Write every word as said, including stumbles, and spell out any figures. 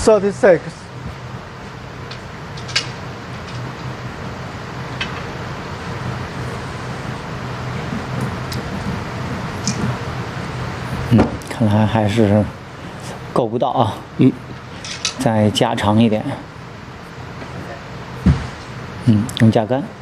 thirty-six。 嗯，看来还是够不到啊。嗯，再加长一点。嗯，用架杆。